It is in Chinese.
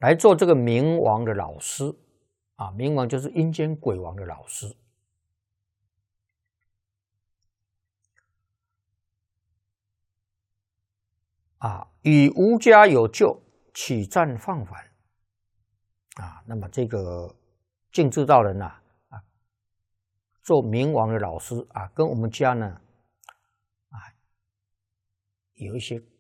来做这个冥王的老师啊，冥王就是阴间鬼王的老师。啊，与吾家有旧，岂暂放返？啊，那么这个净智道人啊，做冥王的老师啊，跟我们家呢，啊，有一些